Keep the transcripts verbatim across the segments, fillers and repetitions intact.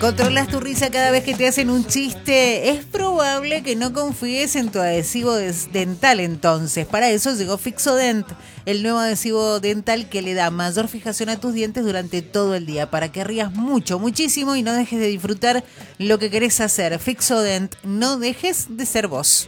¿Controlas tu risa cada vez que te hacen un chiste? Es probable que no confíes en tu adhesivo dental entonces. Para eso llegó Fixodent, el nuevo adhesivo dental que le da mayor fijación a tus dientes durante todo el día, para que rías mucho, muchísimo y no dejes de disfrutar lo que querés hacer. Fixodent, no dejes de ser vos.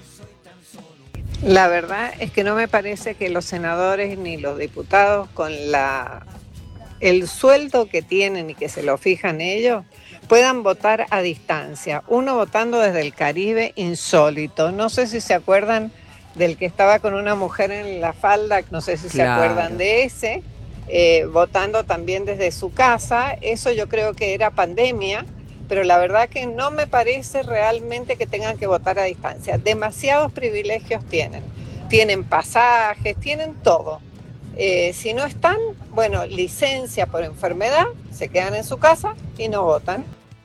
La verdad es que no me parece que los senadores ni los diputados, con la el sueldo que tienen y que se lo fijan ellos, puedan votar a distancia. Uno votando desde el Caribe, insólito. No sé si se acuerdan del que estaba con una mujer en la falda, no sé si claro. se acuerdan de ese, eh, votando también desde su casa. Eso yo creo que era pandemia, pero la verdad que no me parece realmente que tengan que votar a distancia. Demasiados privilegios tienen. Tienen pasajes, tienen todo. Eh, si no están, bueno, licencia por enfermedad, se quedan en su casa y no votan.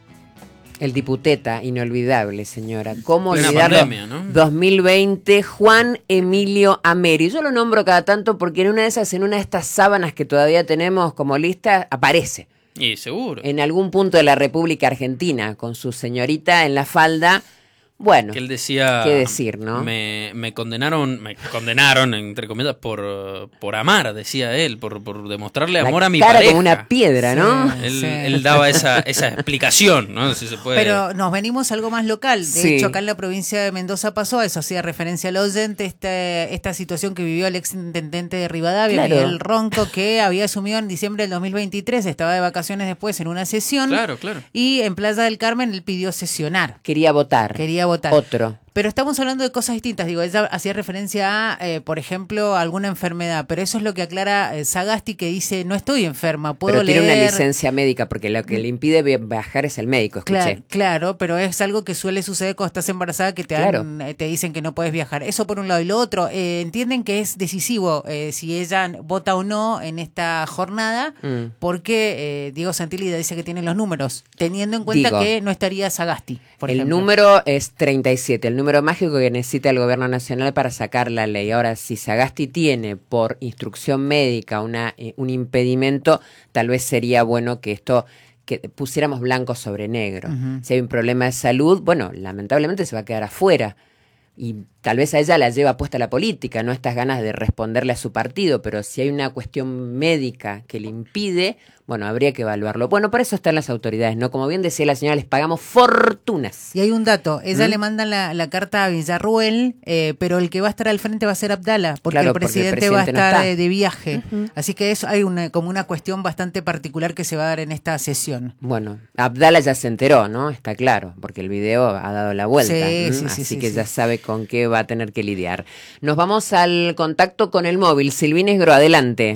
El diputeta, inolvidable, señora. ¿Cómo Plena olvidarlo? Pandemia, ¿no? dos mil veinte, Juan Emilio Ameri. Yo lo nombro cada tanto porque en una de esas, en una de estas sábanas que todavía tenemos como lista, aparece. Y seguro. En algún punto de la República Argentina, con su señorita en la falda. Bueno, que él decía, qué decir, ¿no? Me, me condenaron, me condenaron, entre comillas, por, por amar, decía él, por, por demostrarle amor la a mi cara pareja. como una piedra, ¿no? Sí, él, Sí. él daba esa, esa explicación, ¿no? Si se puede. Pero nos venimos a algo más local. De Sí. hecho, acá en la provincia de Mendoza pasó, a eso hacía referencia al oyente, esta, esta situación que vivió el ex intendente de Rivadavia, Claro. Miguel Ronco, que había asumido en diciembre del dos mil veintitrés, estaba de vacaciones después en una sesión. Claro, claro. Y en Playa del Carmen él pidió sesionar. Quería votar. Quería votar. Otro. Pero estamos hablando de cosas distintas. Digo, ella hacía referencia a, eh, por ejemplo, a alguna enfermedad. Pero eso es lo que aclara eh, Sagasti, que dice, no estoy enferma, puedo Pero leer. tiene una licencia médica, porque lo que le impide viajar es el médico, escuché. Claro, claro, pero es algo que suele suceder cuando estás embarazada, que te, Claro. dan, eh, te dicen que no puedes viajar. Eso por un lado. Y lo otro, eh, entienden que es decisivo eh, si ella vota o no en esta jornada, Mm. porque eh, Diego Santilli dice que tiene los números, teniendo en cuenta Digo, que no estaría Sagasti, por el ejemplo. número es treinta y siete, el número mágico que necesita el gobierno nacional para sacar la ley. Ahora, si Sagasti tiene por instrucción médica una, eh, un impedimento, tal vez sería bueno que esto, que pusiéramos blanco sobre negro. Ujú. Si hay un problema de salud, bueno, lamentablemente se va a quedar afuera. Y tal vez a ella la lleva puesta la política, no estas ganas de responderle a su partido, pero si hay una cuestión médica que le impide, bueno, habría que evaluarlo. Bueno, para eso están las autoridades, ¿no? Como bien decía la señora, les pagamos fortunas. Y hay un dato, ella ¿Mm? le manda la, la carta a Villarruel, eh, pero el que va a estar al frente va a ser Abdala, porque, Claro, el, porque el presidente va a presidente no estar está. eh, de viaje. Ujú. Así que eso hay una, como una cuestión bastante particular que se va a dar en esta sesión. Bueno, Abdala ya se enteró, ¿no? Está claro, porque el video ha dado la vuelta. Sí, ¿m? sí, sí, Así sí, que sí. ya sabe con qué va a tener que lidiar. Nos vamos al contacto con el móvil. Silvina Esgro, adelante.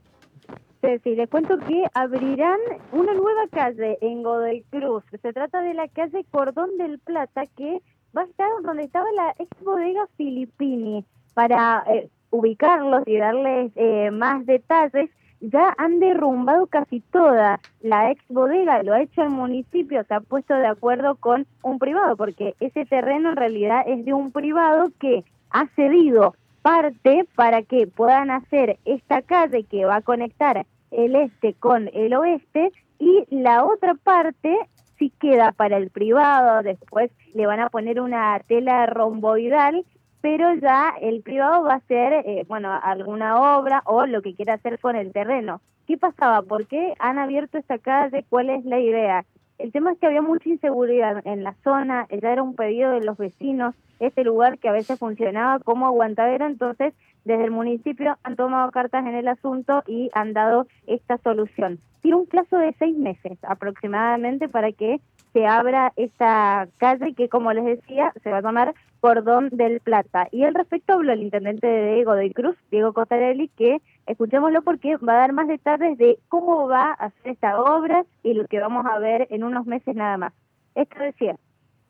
Sí, les cuento que abrirán una nueva calle en Godoy Cruz. Se trata de la calle Cordón del Plata, que va a estar donde estaba la ex bodega Filippini. Para eh, ubicarlos y darles eh, más detalles, ya han derrumbado casi toda la ex bodega, lo ha hecho el municipio, se ha puesto de acuerdo con un privado, porque ese terreno en realidad es de un privado que ha cedido parte para que puedan hacer esta calle que va a conectar el este con el oeste, y la otra parte sí queda para el privado. Después le van a poner una tela romboidal, pero ya el privado va a hacer, eh, bueno, alguna obra o lo que quiera hacer con el terreno. ¿Qué pasaba? ¿Por qué han abierto esta calle? ¿Cuál es la idea? El tema es que había mucha inseguridad en la zona, ya era un pedido de los vecinos, este lugar que a veces funcionaba como aguantadero, entonces desde el municipio han tomado cartas en el asunto y han dado esta solución. Tiene un plazo de seis meses aproximadamente para que se abra esta calle que, como les decía, se va a llamar Cordón del Plata. Y al respecto habló el intendente de Godoy Cruz, Diego Costarelli, que escuchémoslo porque va a dar más detalles de cómo va a hacer esta obra y lo que vamos a ver en unos meses nada más. Esto decía.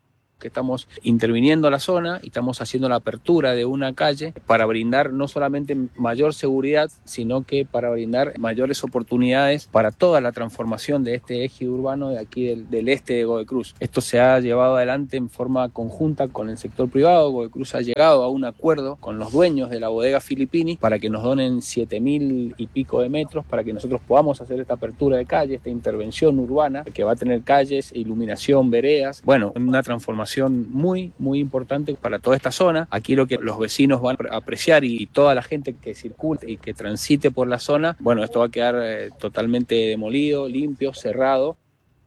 que estamos interviniendo la zona y estamos haciendo la apertura de una calle para brindar no solamente mayor seguridad, sino que para brindar mayores oportunidades para toda la transformación de este eje urbano de aquí del, del este de Godoy Cruz. Esto se ha llevado adelante en forma conjunta con el sector privado. Godoy Cruz ha llegado a un acuerdo con los dueños de la bodega Filippini para que nos donen siete mil y pico de metros para que nosotros podamos hacer esta apertura de calle, esta intervención urbana que va a tener calles, iluminación, veredas. Bueno, una transformación muy, muy importante para toda esta zona. Aquí lo que los vecinos van a apreciar y toda la gente que circule y que transite por la zona, bueno, esto va a quedar eh, totalmente demolido, limpio, cerrado.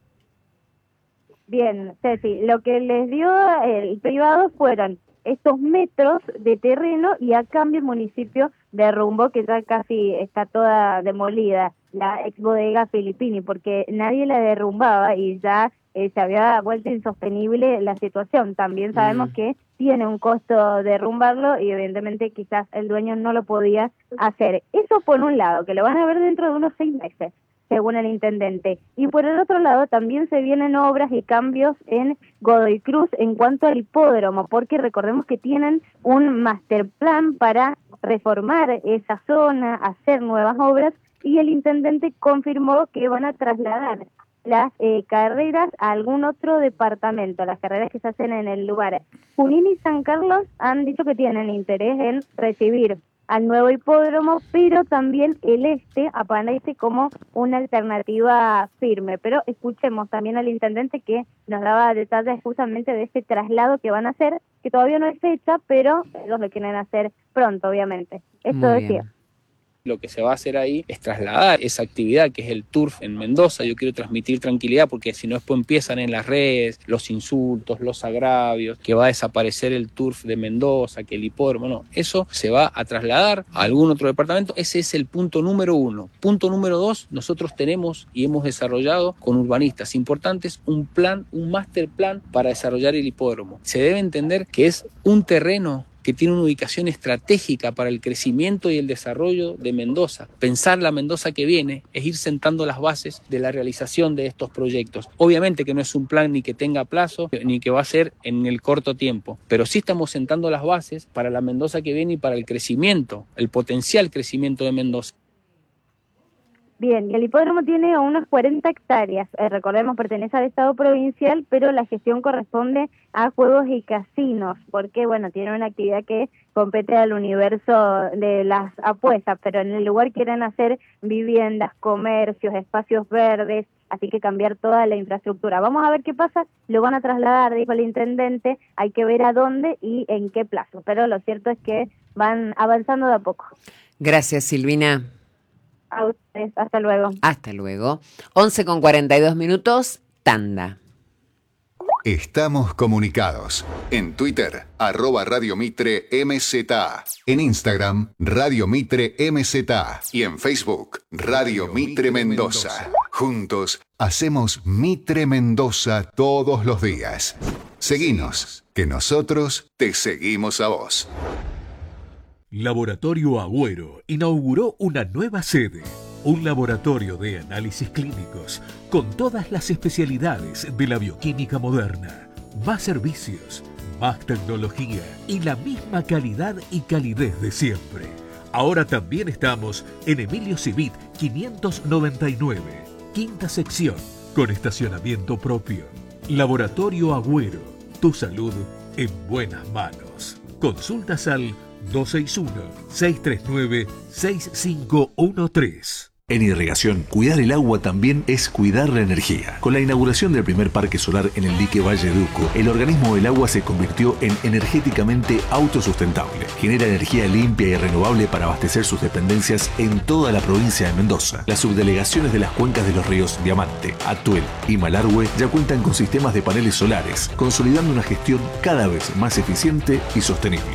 Bien, Ceci, lo que les dio el privado fueron estos metros de terreno y a cambio el municipio derrumbó, que ya casi está toda demolida, la ex bodega Filippini, porque nadie la derrumbaba y ya eh, se había vuelto insostenible la situación. También sabemos mm. que tiene un costo derrumbarlo y evidentemente quizás el dueño no lo podía hacer. Eso por un lado, que lo van a ver dentro de unos seis meses. Según el intendente. Y por el otro lado también se vienen obras y cambios en Godoy Cruz en cuanto al hipódromo, porque recordemos que tienen un master plan para reformar esa zona, hacer nuevas obras, y el intendente confirmó que van a trasladar las eh, carreras a algún otro departamento, las carreras que se hacen en el lugar. Junín y San Carlos han dicho que tienen interés en recibir al nuevo hipódromo, pero también el este aparece como una alternativa firme. Pero escuchemos también al intendente que nos daba detalles justamente de este traslado que van a hacer, que todavía no es fecha, pero ellos lo quieren hacer pronto, obviamente. Esto decía. Lo que se va a hacer ahí es trasladar esa actividad que es el turf en Mendoza. Yo quiero transmitir tranquilidad porque si no después empiezan en las redes los insultos, los agravios, que va a desaparecer el turf de Mendoza, que el hipódromo, no, eso se va a trasladar a algún otro departamento. Ese es el punto número uno. Punto número dos, nosotros tenemos y hemos desarrollado con urbanistas importantes un plan, un master plan para desarrollar el hipódromo. Se debe entender que es un terreno que tiene una ubicación estratégica para el crecimiento y el desarrollo de Mendoza. Pensar la Mendoza que viene es ir sentando las bases de la realización de estos proyectos. Obviamente que no es un plan ni que tenga plazo, ni que va a ser en el corto tiempo, pero sí estamos sentando las bases para la Mendoza que viene y para el crecimiento, el potencial crecimiento de Mendoza. Bien, y el hipódromo tiene unas cuarenta hectáreas, eh, recordemos pertenece al Estado provincial, pero la gestión corresponde a juegos y casinos, porque bueno, tiene una actividad que compete al universo de las apuestas, pero en el lugar quieren hacer viviendas, comercios, espacios verdes, así que cambiar toda la infraestructura. Vamos a ver qué pasa, lo van a trasladar, dijo el intendente, hay que ver a dónde y en qué plazo, pero lo cierto es que van avanzando de a poco. Gracias, Silvina. A ustedes, hasta luego. Hasta luego. once con cuarenta y dos minutos, tanda. Estamos comunicados. En Twitter, arroba Radio Mitre M Z. En Instagram, Radio Mitre M Z. Y en Facebook, Radio Mitre Mendoza. Juntos, hacemos Mitre Mendoza todos los días. Seguinos, que nosotros te seguimos a vos. Laboratorio Agüero inauguró una nueva sede, un laboratorio de análisis clínicos con todas las especialidades de la bioquímica moderna, más servicios, más tecnología y la misma calidad y calidez de siempre. Ahora también estamos en Emilio Civit quinientos noventa y nueve, quinta sección, con estacionamiento propio. Laboratorio Agüero, tu salud en buenas manos. Consultas al dos seis uno, seis tres nueve, seis cinco uno tres. En irrigación, cuidar el agua también es cuidar la energía. Con la inauguración del primer parque solar en el dique Valle Duco, el organismo del agua se convirtió en energéticamente autosustentable. Genera energía limpia y renovable para abastecer sus dependencias en toda la provincia de Mendoza. Las subdelegaciones de las cuencas de los ríos Diamante, Atuel y Malargüe ya cuentan con sistemas de paneles solares, consolidando una gestión cada vez más eficiente y sostenible.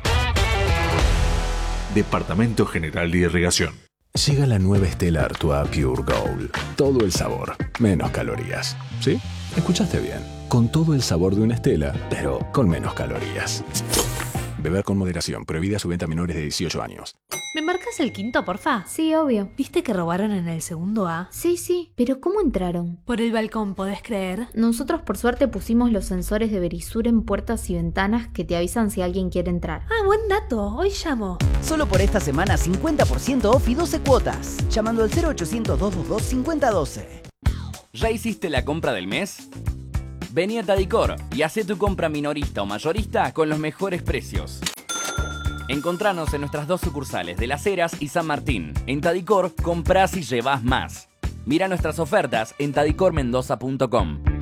Departamento General de Irrigación. Llega la nueva Stella Artois Pure Gold. Todo el sabor, menos calorías. ¿Sí? Escuchaste bien. Con todo el sabor de una Stella, pero con menos calorías. Beber con moderación. Prohibida su venta a menores de dieciocho años. ¿Me marcas el quinto, porfa? Sí, obvio. ¿Viste que robaron en el segundo A? Sí, sí. ¿Pero cómo entraron? Por el balcón, ¿podés creer? Nosotros por suerte pusimos los sensores de Verisur en puertas y ventanas que te avisan si alguien quiere entrar. Ah, buen dato. Hoy llamo. Solo por esta semana cincuenta por ciento off y doce cuotas. Llamando al cero ochocientos, doscientos veintidós, cincuenta doce. ¿Ya hiciste la compra del mes? Vení a Tadicor y hacé tu compra minorista o mayorista con los mejores precios. Encontranos en nuestras dos sucursales de Las Heras y San Martín. En Tadicor, comprás y llevás más. Mira nuestras ofertas en tadicor mendoza punto com.